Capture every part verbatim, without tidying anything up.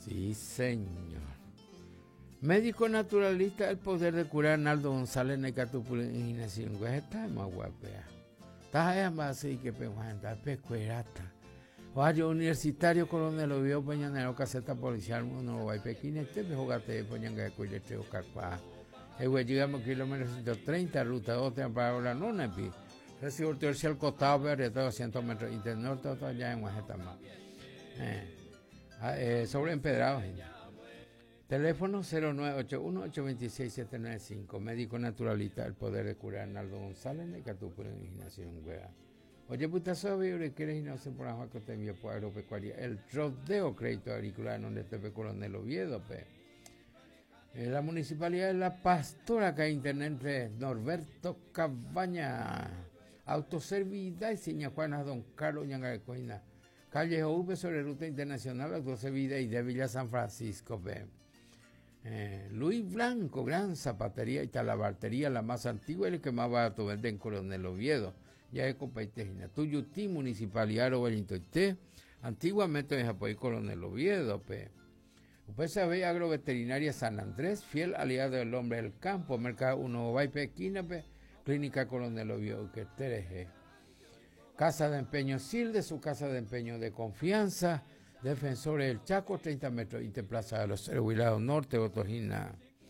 Sí, señor. Médico naturalista, el poder de curar Arnaldo González Necatupulinación. Está más guapea. Está más así que peguanta, pecuerata. Oayo universitario coronel Oviedo Peñanero, caseta policial, uno va a Pekín, este jugate Poñanga de Cuilete o Carpa. El güey llegamos kilómetros ciento treinta, ruta dos, para la no nepi. Recibo tercio al costado, pero de doscientos metros interno, todo allá en Guajetama. Eh, eh, sobre empedrado, gente. Teléfono cero nueve ocho uno, ocho dos seis, siete nueve cinco. Médico naturalista, el poder de curar Arnaldo González, Necatupura, Imaginación, güey. Oye, puta, ¿sabes? ¿Quieres ir no sé por la que te envió por agropecuaria? El rodeo crédito agrícola, donde te ve Coronel Oviedo, pe. En la municipalidad de La Pastora, que hay internet, Norberto Cabaña. Autoservida y seña Juana, Don Carlos Ñangarecoina. Calle V sobre ruta internacional, autoservida y de Villa San Francisco, pe. Eh, Luis Blanco, gran zapatería y talabartería, la más antigua y el que más barato vende en Coronel Oviedo. Ya es compaitejina. Tuyutí, municipalidad de Obelintoité, antiguamente en Japón, Coronel Oviedo, pe. Usted sabe, agroveterinaria San Andrés, fiel aliado del hombre del campo, mercado uno Baipe, Quinape, clínica Coronel Oviedo, que tereje. Casa de empeño Silde, su casa de empeño de confianza, Defensores del Chaco, treinta metros, Interplaza de los Huilados Norte, Otojina.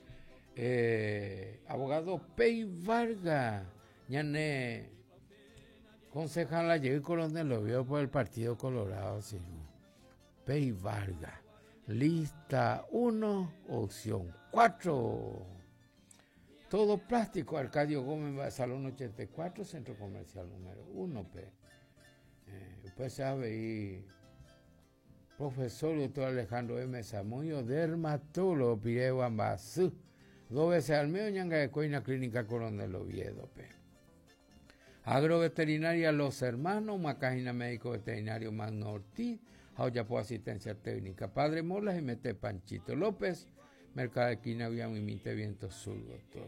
Eh, abogado Pei Vargas, ñané, concejal ayer Coronel Oviedo por el Partido Colorado, sí. Pei Vargas, lista uno, opción cuatro. Todo plástico, Arcadio Gómez, Salón ochenta y cuatro, Centro Comercial número uno, P. Eh, usted sabe, y profesor doctor Alejandro M. Zamudio, dermatólogo, Pireo Ambazú, dos veces al medio, ñanga de Coina, Clínica Coronel Oviedo, P. Agroveterinaria Los Hermanos, Macajina Médico Veterinario Magno Ortiz, Auyapo Asistencia Técnica, Padre Molas y Mete Panchito López, Mercado de Quina, Mimite Viento Sur, doctor.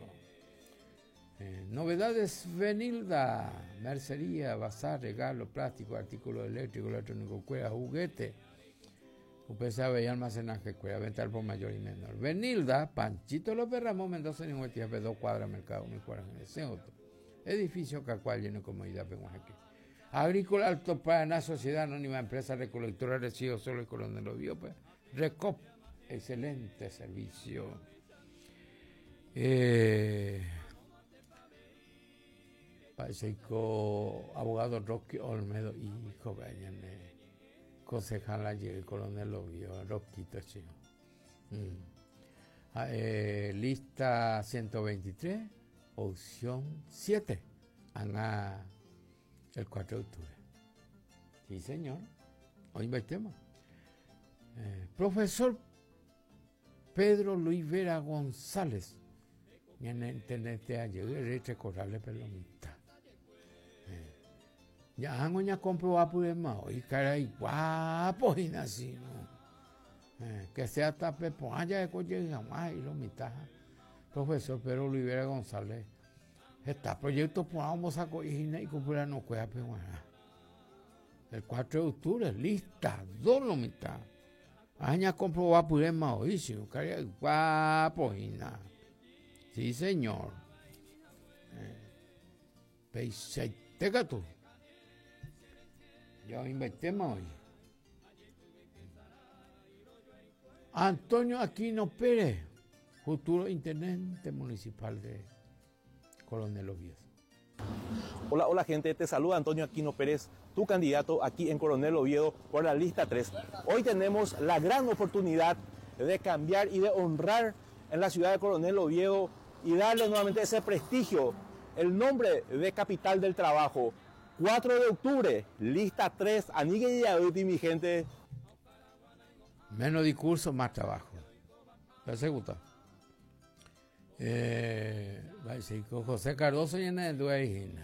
Eh, novedades Venilda, mercería, bazar, regalo, plástico, artículos eléctricos, electrónicos, cuerda, juguete. Usted sabe, y almacenaje, cuerda, venta al por mayor y menor. Venilda, Panchito López Ramón Mendoza, en Huetia, dos cuadras, Mercado, un cuadra, en ese otro. Edificio Cacual, lleno de comodidad, vemos aquí. Agrícola Alto Paraná, Sociedad Anónima, Empresa Recolectora, Residuos Solo y Coronel Oviedo, pues, Recop, excelente servicio. Eh, parece que abogado Rocky Olmedo, hijo, vayan, eh, concejal ayer, Coronel Oviedo, Roquito, chico. Mm. Ah, eh, lista ciento veintitrés, opción siete, Ana. El cuatro de octubre. Sí, señor. Hoy invertimos. Eh, profesor Pedro Luis Vera González. En el internet de ayer, el recorrable pelomita. Ya han ya compró a más hoy, caray, guapo y nací, ¿no? Eh, que sea tape, pues allá de coche jamás y lo mitad. Profesor Pedro Luis Vera González. Está proyecto por vamos a coger y comprar no cuesta peguana. El cuatro de octubre, lista, dos lo mitad. Aña compró va a poder más hoy, si no quería guapo y nada. Sí, señor. Peiseite gato. Ya inventé más hoy. Antonio Aquino Pérez, futuro intendente municipal de Coronel Oviedo. Hola, hola gente, te saluda Antonio Aquino Pérez, tu candidato aquí en Coronel Oviedo por la lista tres. Hoy tenemos la gran oportunidad de cambiar y de honrar en la ciudad de Coronel Oviedo y darle nuevamente ese prestigio, el nombre de capital del trabajo. cuatro de octubre, lista tres, Anigue y Aduti, mi gente. Menos discurso, más trabajo. ¿Te gusta? Eh, José Cardoso y en el